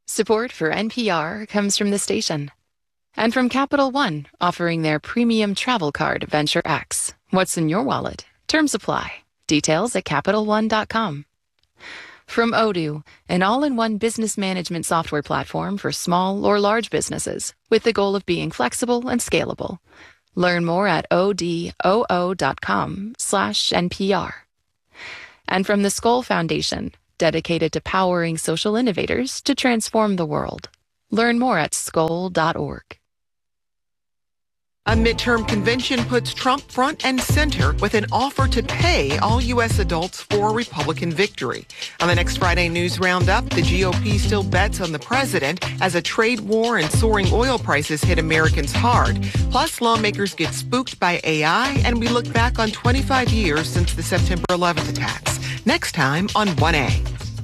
Support for NPR comes from the station. And from Capital One, offering their premium travel card, Venture X. What's in your wallet? Terms apply. Details at CapitalOne.com. From Odoo, an all-in-one business management software platform for small or large businesses, with the goal of being flexible and scalable. Learn more at odoo.com/NPR. And from the Skoll Foundation, dedicated to powering social innovators to transform the world. Learn more at skoll.org. A midterm convention puts Trump front and center with an offer to pay all U.S. adults for a Republican victory. On the next Friday News Roundup, the GOP still bets on the president as a trade war and soaring oil prices hit Americans hard. Plus, lawmakers get spooked by AI, and we look back on 25 years since the September 11th attacks. Next time on 1A.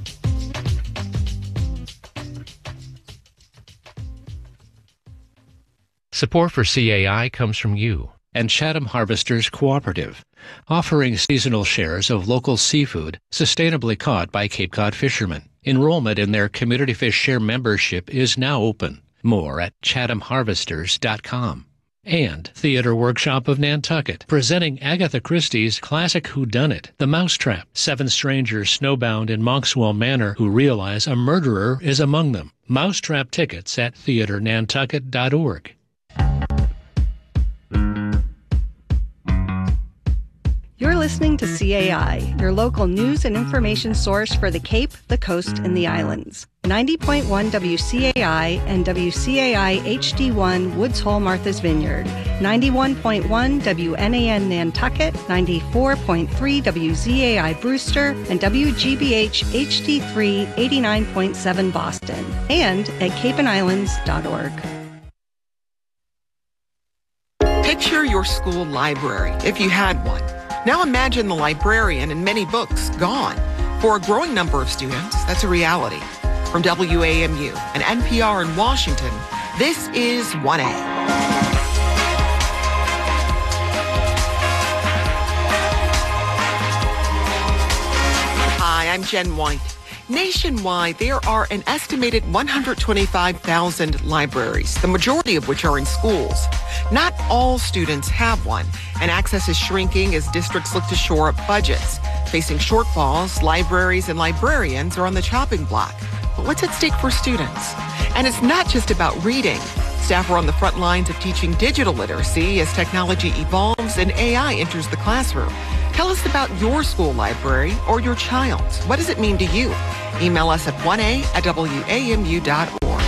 Support for CAI comes from you and Chatham Harvesters Cooperative, offering seasonal shares of local seafood sustainably caught by Cape Cod fishermen. Enrollment in their Community Fish Share membership is now open. More at chathamharvesters.com. And Theater Workshop of Nantucket, presenting Agatha Christie's classic whodunit, The Mousetrap. 7 strangers snowbound in Monkswell Manor who realize a murderer is among them. Mousetrap tickets at theaternantucket.org. You're listening to CAI, your local news and information source for the Cape, the Coast, and the Islands. 90.1 WCAI and WCAI HD1 Woods Hole Martha's Vineyard. 91.1 WNAN Nantucket, 94.3 WZAI Brewster, and WGBH HD3 89.7 Boston. And at capeandislands.org. Picture your school library, if you had one. Now imagine the librarian and many books gone. For a growing number of students, that's a reality. From WAMU and NPR in Washington, this is 1A. Hi, I'm Jen White. Nationwide, there are an estimated 125,000 libraries, the majority of which are in schools. Not all students have one, and access is shrinking as districts look to shore up budgets. Facing shortfalls, libraries and librarians are on the chopping block. But what's at stake for students? And it's not just about reading. Staff are on the front lines of teaching digital literacy as technology evolves and AI enters the classroom. Tell us about your school library or your child's. What does it mean to you? Email us at 1a@wamu.org.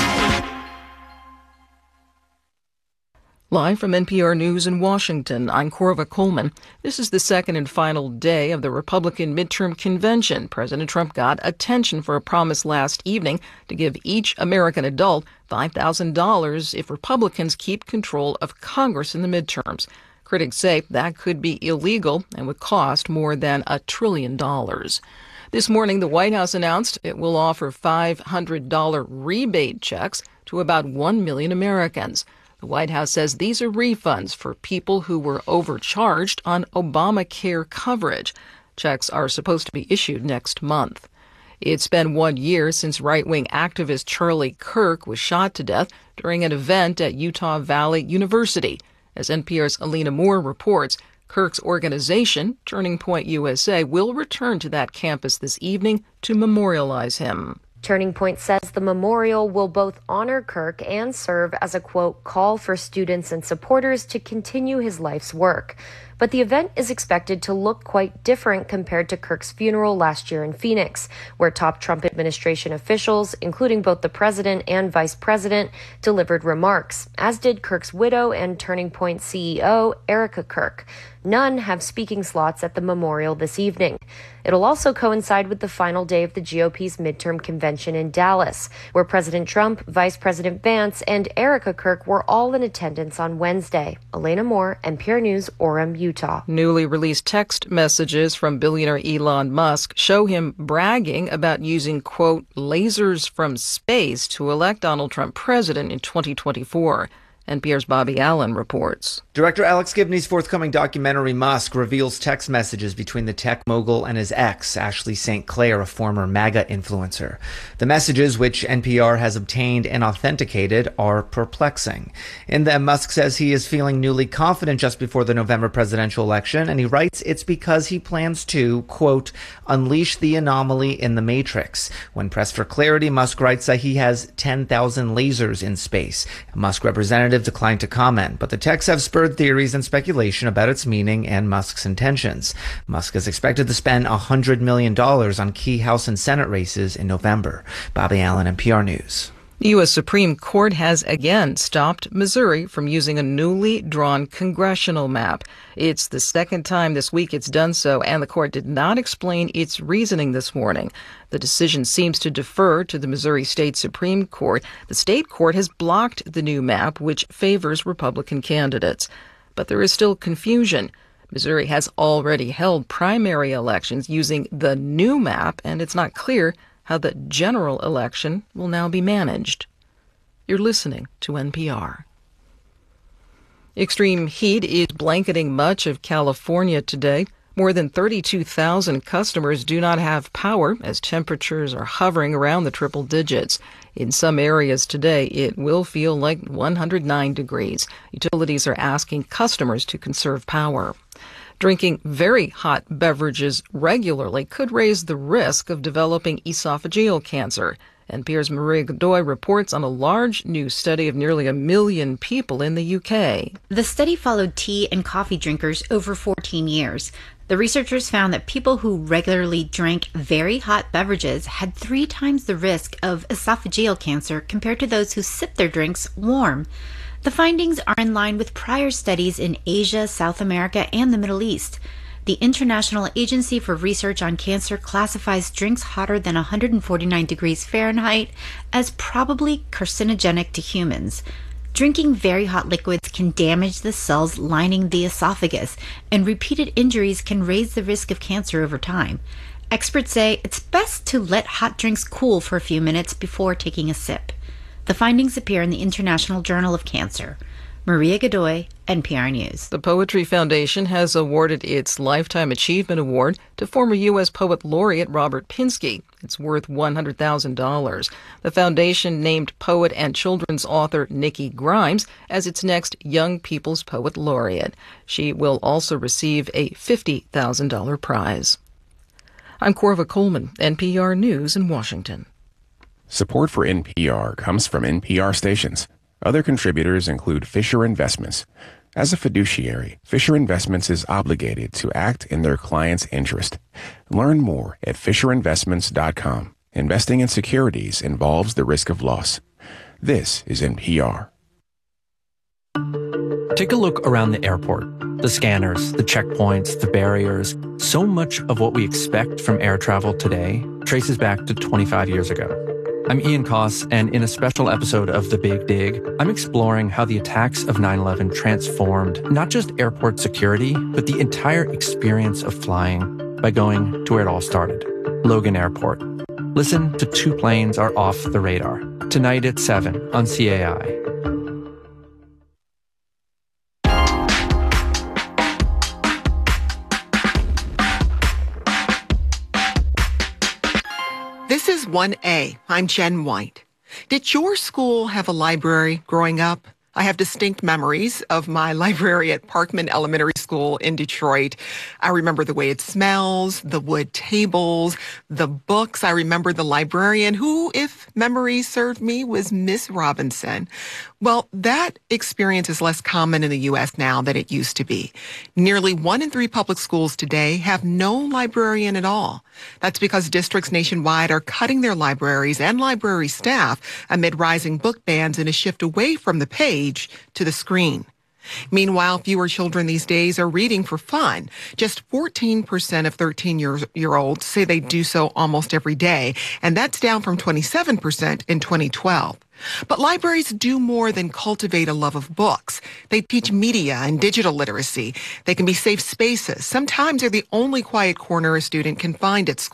Live from NPR News in Washington, I'm Corva Coleman. This is the second and final day of the Republican midterm convention. President Trump got attention for a promise last evening to give each American adult $5,000 if Republicans keep control of Congress in the midterms. Critics say that could be illegal and would cost more than $1 trillion. This morning, the White House announced it will offer $500 rebate checks to about 1 million Americans. The White House says these are refunds for people who were overcharged on Obamacare coverage. Checks are supposed to be issued next month. It's been 1 year since right-wing activist Charlie Kirk was shot to death during an event at Utah Valley University. As NPR's Alina Moore reports, Kirk's organization, Turning Point USA, will return to that campus this evening to memorialize him. Turning Point says the memorial will both honor Kirk and serve as a, quote, call for students and supporters to continue his life's work. But the event is expected to look quite different compared to Kirk's funeral last year in Phoenix, where top Trump administration officials, including both the president and vice president, delivered remarks, as did Kirk's widow and Turning Point CEO, Erica Kirk. None have speaking slots at the memorial this evening. It'll also coincide with the final day of the GOP's midterm convention in Dallas, where President Trump, Vice President Vance, and Erica Kirk were all in attendance on Wednesday. Elena Moore, NPR News, Orem, Utah. Newly released text messages from billionaire Elon Musk show him bragging about using, quote, lasers from space to elect Donald Trump president in 2024. NPR's Bobby Allen reports. Director Alex Gibney's forthcoming documentary, Musk, reveals text messages between the tech mogul and his ex, Ashley St. Clair, a former MAGA influencer. The messages, which NPR has obtained and authenticated, are perplexing. In them, Musk says he is feeling newly confident just before the November presidential election, and he writes it's because he plans to, quote, unleash the anomaly in the matrix. When pressed for clarity, Musk writes that he has 10,000 lasers in space. A Musk representative declined to comment, but the texts have spurred theories and speculation about its meaning and Musk's intentions. Musk is expected to spend $100 million on key House and Senate races in November. Bobby Allen, NPR News. The U.S. Supreme Court has again stopped Missouri from using a newly drawn congressional map. It's the second time this week it's done so, and the court did not explain its reasoning this morning. The decision seems to defer to the Missouri State Supreme Court. The state court has blocked the new map, which favors Republican candidates. But there is still confusion. Missouri has already held primary elections using the new map, and it's not clear how the general election will now be managed. You're listening to NPR. Extreme heat is blanketing much of California today. More than 32,000 customers do not have power as temperatures are hovering around the triple digits. In some areas today, it will feel like 109 degrees. Utilities are asking customers to conserve power. Drinking very hot beverages regularly could raise the risk of developing esophageal cancer. NPR's Maria Godoy reports on a large new study of nearly 1 million people in the UK. The study followed tea and coffee drinkers over 14 years. The researchers found that people who regularly drank very hot beverages had 3 times the risk of esophageal cancer compared to those who sipped their drinks warm. The findings are in line with prior studies in Asia, South America, and the Middle East. The International Agency for Research on Cancer classifies drinks hotter than 149 degrees Fahrenheit as probably carcinogenic to humans. Drinking very hot liquids can damage the cells lining the esophagus, and repeated injuries can raise the risk of cancer over time. Experts say it's best to let hot drinks cool for a few minutes before taking a sip. The findings appear in the International Journal of Cancer. Maria Godoy, NPR News. The Poetry Foundation has awarded its Lifetime Achievement Award to former U.S. Poet Laureate Robert Pinsky. It's worth $100,000. The foundation named poet and children's author Nikki Grimes as its next Young People's Poet Laureate. She will also receive a $50,000 prize. I'm Corva Coleman, NPR News in Washington. Support for NPR comes from NPR stations. Other contributors include Fisher Investments. As a fiduciary, Fisher Investments is obligated to act in their client's interest. Learn more at FisherInvestments.com. Investing in securities involves the risk of loss. This is NPR. Take a look around the airport. The scanners, the checkpoints, the barriers. So much of what we expect from air travel today traces back to 25 years ago. I'm Ian Koss, and in a special episode of The Big Dig, I'm exploring how the attacks of 9/11 transformed not just airport security, but the entire experience of flying by going to where it all started, Logan Airport. Listen to Two Planes Are Off the Radar, tonight at 7 on CAI. This is 1A. I'm Jen White. Did your school have a library growing up? I have distinct memories of my library at Parkman Elementary School in Detroit. I remember the way it smells, the wood tables, the books. I remember the librarian who, if memory served me, was Miss Robinson. Well, that experience is less common in the U.S. now than it used to be. Nearly 1 in 3 public schools today have no librarian at all. That's because districts nationwide are cutting their libraries and library staff amid rising book bans and a shift away from the page to the screen. Meanwhile, fewer children these days are reading for fun. Just 14% of 13-year-olds say they do so almost every day, and that's down from 27% in 2012. But libraries do more than cultivate a love of books. They teach media and digital literacy. They can be safe spaces. Sometimes they're the only quiet corner a student can find at school.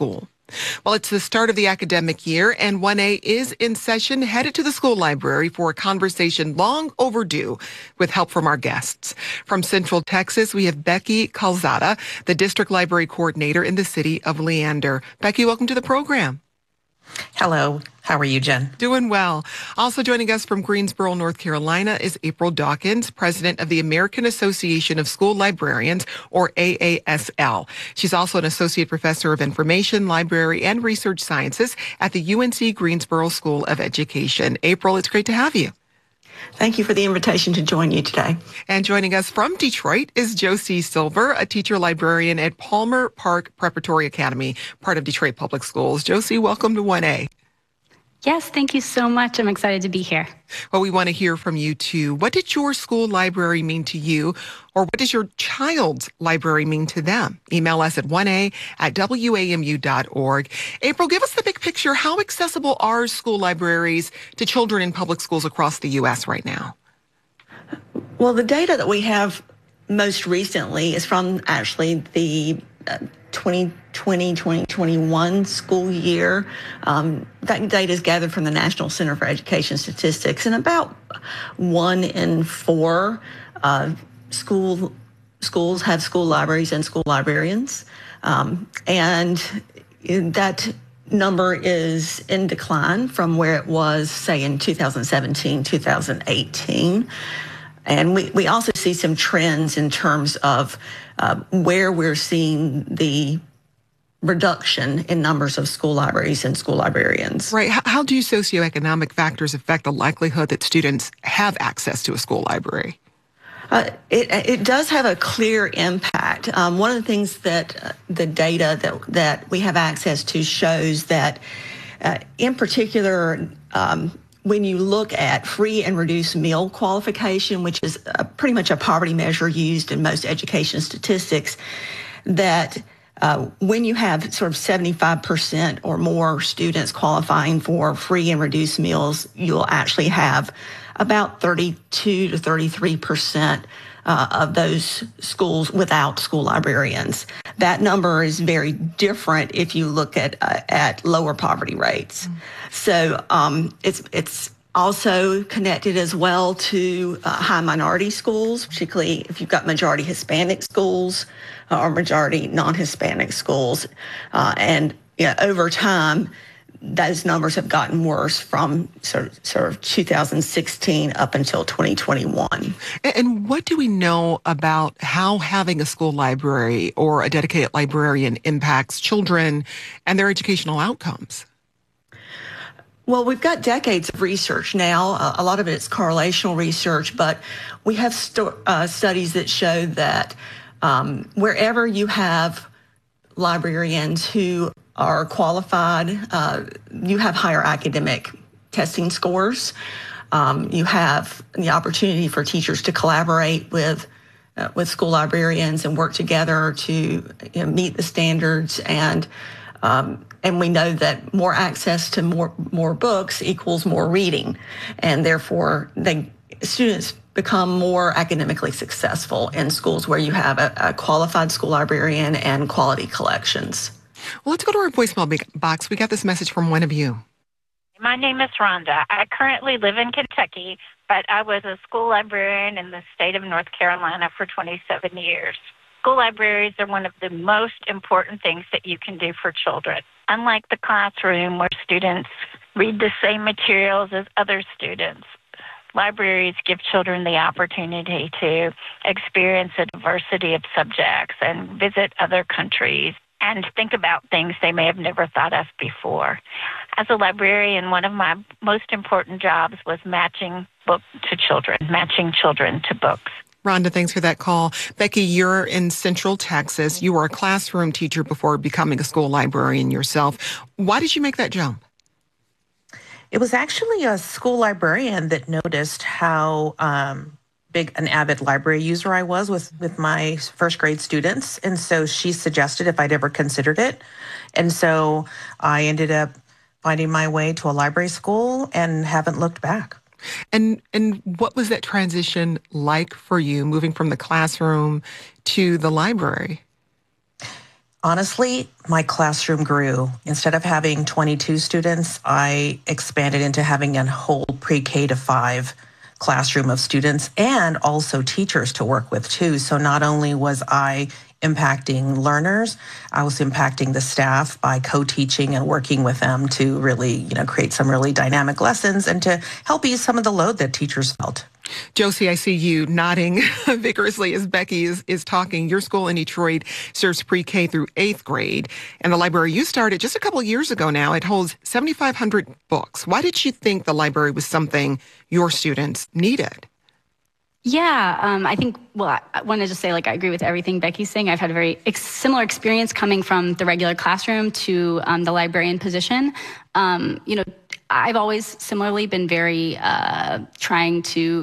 Well, it's the start of the academic year, and 1A is in session, headed to the school library for a conversation long overdue with help from our guests. From Central Texas, we have Becky Calzada, the district library coordinator in the city of Leander. Becky, welcome to the program. Hello. How are you, Jen? Doing well. Also joining us from Greensboro, North Carolina is April Dawkins, president of the American Association of School Librarians, or AASL. She's also an associate professor of information, library, and research sciences at the UNC Greensboro School of Education. April, it's great to have you. Thank you for the invitation to join you today. And joining us from Detroit is Josie Silver, a teacher librarian at Palmer Park Preparatory Academy, part of Detroit Public Schools. Josie, welcome to 1A. Yes, thank you so much. I'm excited to be here. Well, we want to hear from you too. What did your school library mean to you, or what does your child's library mean to them? Email us at 1a@wamu.org. April, give us the big picture. How accessible are school libraries to children in public schools across the U.S. right now? Well, the data that we have most recently is from actually the 2020-2021 school year. That data is gathered from the National Center for Education Statistics, and about 1 in 4 schools have school libraries and school librarians. And that number is in decline from where it was, say, in 2017, 2018. And we also see some trends in terms of where we're seeing the reduction in numbers of school libraries and school librarians. Right. How do socioeconomic factors affect the likelihood that students have access to a school library? It does have a clear impact. One of the things that the data that we have access to shows that, in particular, when you look at free and reduced meal qualification, which is pretty much a poverty measure used in most education statistics, that when you have sort of 75% or more students qualifying for free and reduced meals, you'll actually have about 32 to 33% of those schools without school librarians. That number is very different if you look at lower poverty rates. So it's also connected as well to high minority schools, particularly if you've got majority Hispanic schools or majority non-Hispanic schools. And over time, those numbers have gotten worse from sort of 2016 up until 2021. And what do we know about how having a school library or a dedicated librarian impacts children and their educational outcomes? Well, we've got decades of research now. A lot of it's correlational research, but we have studies that show that wherever you have librarians who are qualified, you have higher academic testing scores. You have the opportunity for teachers to collaborate with school librarians and work together to meet the standards. And we know that more access to more books equals more reading, and therefore students become more academically successful in schools where you have a qualified school librarian and quality collections. Well, let's go to our voicemail box. We got this message from one of you. My name is Rhonda. I currently live in Kentucky, but I was a school librarian in the state of North Carolina for 27 years. School libraries are one of the most important things that you can do for children. Unlike the classroom where students read the same materials as other students, libraries give children the opportunity to experience a diversity of subjects and visit other countries and think about things they may have never thought of before. As a librarian, one of my most important jobs was matching children to books. Rhonda, thanks for that call. Becky, you're in Central Texas. You were a classroom teacher before becoming a school librarian yourself. Why did you make that jump? It was actually a school librarian that noticed how big an avid library user I was with my first grade students. And so she suggested if I'd ever considered it. And so I ended up finding my way to a library school and haven't looked back. And what was that transition like for you, moving from the classroom to the library? Honestly, my classroom grew. Instead of having 22 students, I expanded into having a whole pre-K to 5 classroom of students and also teachers to work with too. So not only was I impacting learners, I was impacting the staff by co-teaching and working with them to really, create some really dynamic lessons and to help ease some of the load that teachers felt. Josie, I see you nodding vigorously as Becky is talking. Your school in Detroit serves pre-K through 8th grade, and the library you started just a couple of years ago now, it holds 7,500 books. Why did you think the library was something your students needed? Yeah, I think, I want to just say, I agree with everything Becky's saying. I've had a very similar experience coming from the regular classroom to the librarian position. I've always similarly been very trying to